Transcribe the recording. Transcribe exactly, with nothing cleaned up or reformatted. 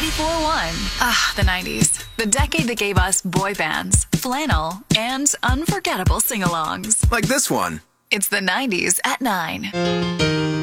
ninety-four point one. Ah, the nineties. The decade that gave us boy bands, flannel, and unforgettable sing-alongs. Like this one. It's the nineties at nine.